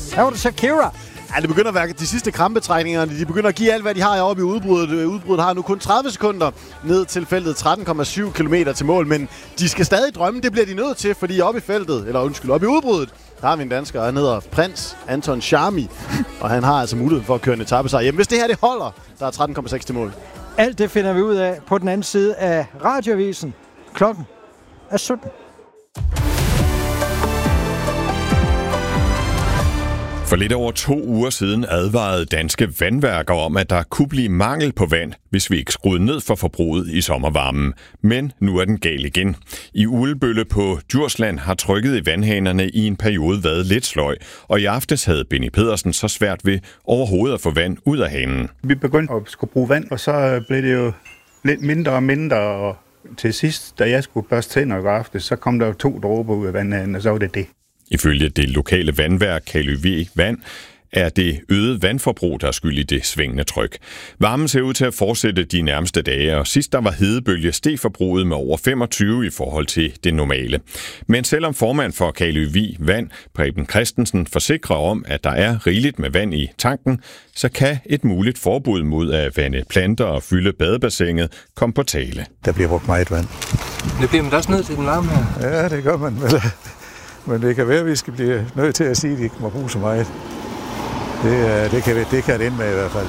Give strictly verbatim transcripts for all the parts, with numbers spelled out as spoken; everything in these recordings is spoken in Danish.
Her var det Shakira. Ja, det begynder at være de sidste krampetrækninger. De begynder at give alt, hvad de har oppe i udbruddet. Udbruddet har nu kun tredive sekunder ned til feltet, tretten komma syv kilometer til mål. Men de skal stadig drømme. Det bliver de nødt til, fordi oppe i feltet, eller undskyld, oppe i udbruddet, der har vi en dansker, han hedder Prins Anton Charmi. Og han har altså muligheden for at køre en etapesejr hjem. Hvis det her det holder, der er tretten komma seks til mål. Alt det finder vi ud af på den anden side af Radioavisen. Klokken er sytten. For lidt over to uger siden advarede danske vandværker om, at der kunne blive mangel på vand, hvis vi ikke skruede ned for forbruget i sommervarmen. Men nu er den gal igen. I Ugelbølle på Djursland har trykket i vandhanerne i en periode været lidt sløj, og i aftes havde Benny Pedersen så svært ved overhovedet at få vand ud af hanen. Vi begyndte at skulle bruge vand, og så blev det jo lidt mindre og mindre, og til sidst, da jeg skulle børste tænder i går aftes, så kom der jo to dråber ud af vandhanen, og så var det det. Ifølge det lokale vandværk Kalø Vand er det øget vandforbrug, der er skyld i det svingende tryk. Varmen ser ud til at fortsætte de nærmeste dage, og sidst der var hedebølge steg forbruget med over femogtyve i forhold til det normale. Men selvom formand for Kalø Vand, Preben Christensen, forsikrer om, at der er rigeligt med vand i tanken, så kan et muligt forbud mod at vande planter og fylde badebassinet komme på tale. Der bliver brugt meget vand. Det bliver man også nødt til den varme her. Ja, det gør man. Men det kan være, at vi skal blive nødt til at sige, at de ikke må bruge så meget. Det, det, kan, det kan det ende med i hvert fald.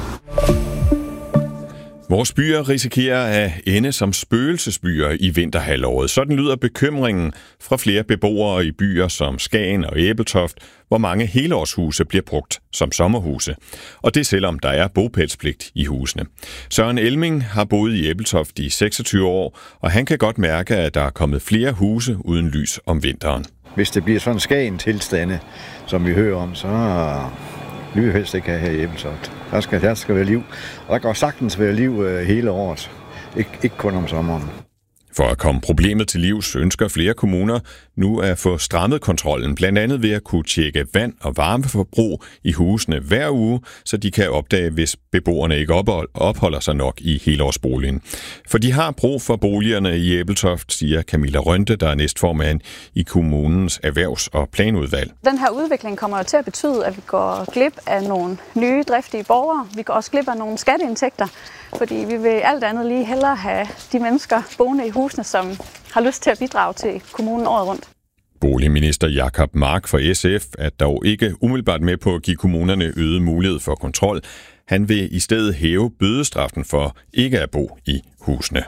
Vores byer risikerer at ende som spøgelsesbyer i vinterhalvåret. Sådan lyder bekymringen fra flere beboere i byer som Skagen og Ebeltoft, hvor mange helårshuse bliver brugt som sommerhuse. Og det selvom der er bopælspligt i husene. Søren Elming har boet i Ebeltoft i seksogtyve år, og han kan godt mærke, at der er kommet flere huse uden lys om vinteren. Hvis det bliver sådan en Skagen tilstande, som vi hører om, så vil vi helst ikke have her i Ebeltoft. Der skal, der skal være liv, og der kan sagtens være liv hele året, Ik- ikke kun om sommeren. For at komme problemet til livs ønsker flere kommuner nu at få strammet kontrollen, blandt andet ved at kunne tjekke vand- og varmeforbrug i husene hver uge, så de kan opdage, hvis beboerne ikke opholder sig nok i helårsboligen. For de har brug for boligerne i Ebeltoft, siger Camilla Rønte, der er næstformand i kommunens erhvervs- og planudvalg. Den her udvikling kommer jo til at betyde, at vi går glip af nogle nye driftige borgere. Vi går også glip af nogle skatteindtægter, fordi vi vil alt andet lige hellere have de mennesker boende i husene, som har lyst til at bidrage til kommunen året rundt. Boligminister Jakob Mark fra S F er dog ikke umiddelbart med på at give kommunerne øget mulighed for kontrol. Han vil i stedet hæve bødestraffen for ikke at bo i husene.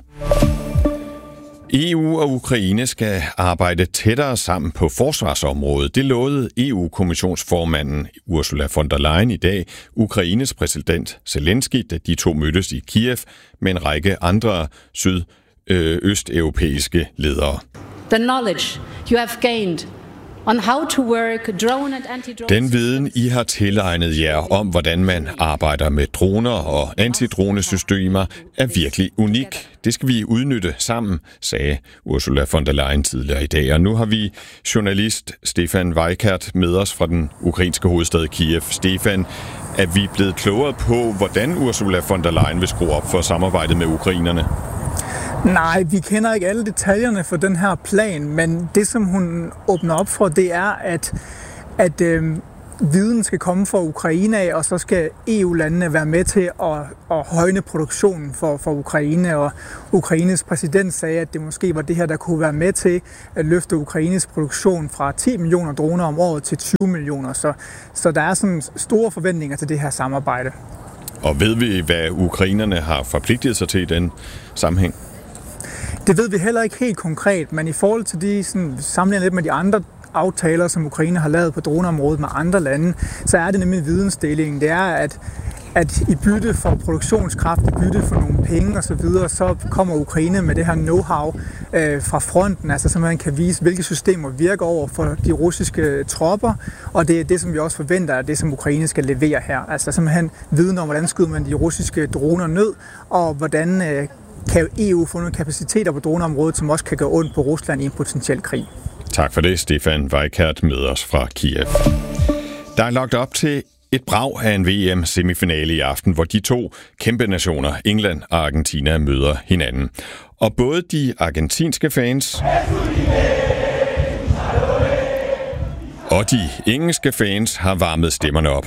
E U og Ukraine skal arbejde tættere sammen på forsvarsområdet. Det lovede E U-kommissionsformanden Ursula von der Leyen i dag Ukraines præsident Zelensky, da de to mødtes i Kiev med en række andre sydøsteuropæiske ledere. The knowledge you have gained on how to work drone and anti-drone. Den viden, I har tilegnet jer om, hvordan man arbejder med droner og antidronesystemer, er virkelig unik. Det skal vi udnytte sammen, sagde Ursula von der Leyen tidligere i dag. Og nu har vi journalist Stefan Weikert med os fra den ukrainske hovedstad Kiev. Stefan, er vi blevet klogere på, hvordan Ursula von der Leyen vil skrue op for samarbejdet med ukrainerne? Nej, vi kender ikke alle detaljerne for den her plan, men det, som hun åbner op for, det er, at, at øh, viden skal komme fra Ukraine af, og så skal E U-landene være med til at, at højne produktionen for, for Ukraine. Og Ukraines præsident sagde, at det måske var det her, der kunne være med til at løfte Ukraines produktion fra ti millioner droner om året til tyve millioner. Så, så der er sådan store forventninger til det her samarbejde. Og ved vi, hvad ukrainerne har forpligtet sig til i den sammenhæng? Det ved vi heller ikke helt konkret, men i forhold til de sådan, sammenlignet lidt med de andre aftaler, som Ukraine har lavet på droneområdet med andre lande, så er det nemlig vidensdelingen. Det er, at, at i bytte for produktionskraft, i bytte for nogle penge osv., så, så kommer Ukraine med det her know-how øh, fra fronten, altså så man kan vise, hvilke systemer virker over for de russiske tropper, og det er det, som vi også forventer, er det, som Ukraine skal levere her. Altså simpelthen viden om, hvordan skyder man de russiske droner ned, og hvordan øh, kan E U få nogle kapaciteter på droneområdet, som også kan gå ondt på Rusland i en potentiel krig. Tak for det, Stefan Weikert med os fra Kiev. Der er lagt op til et brag af en V M-semifinale i aften, hvor de to kæmpe nationer, England og Argentina, møder hinanden. Og både de argentinske fans Og de engelske fans har varmet stemmerne op.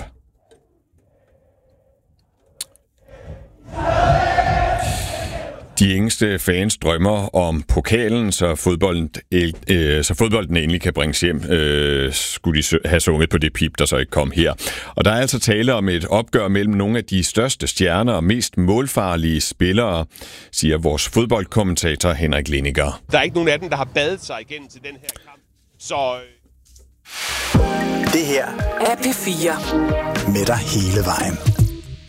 De engelske fans drømmer om pokalen, så fodbolden, øh, så fodbolden endelig kan bringes hjem, øh, skulle de have sunget på det pip, der så ikke kom her. Og der er altså tale om et opgør mellem nogle af de største stjerner og mest målfarlige spillere, siger vores fodboldkommentator Henrik Lindiger. Der er ikke nogen af dem, der har badet sig igennem til den her kamp, så... Det her er P fire med dig hele vejen.